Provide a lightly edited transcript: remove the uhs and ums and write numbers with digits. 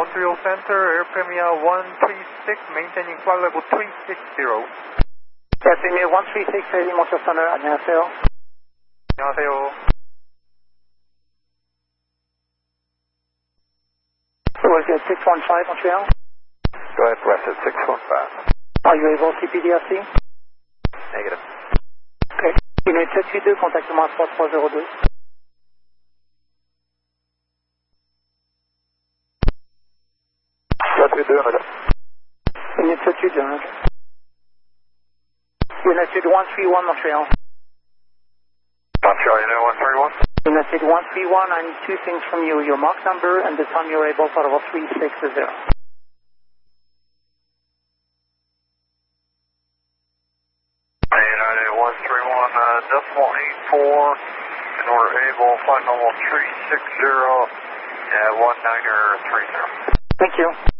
Montreal Center, Air Premier 136, maintaining flight level 360. Air Premier 136, heading Montreal Center, 안녕하세요. 안녕하세요. Westjet 615, Montreal. Go ahead, Westjet 615. Are you able CPDRC? Negative. Okay. Unit 782, contacte-moi 3302. Unit 782, okay. Unit 131, Montreal. Montreal, Unit 131. Unit 131, I need two things from you, your Mach number and the time you're able for level 360. United 131, decimal 84, and we're able flight level 360 at 1930. Thank you.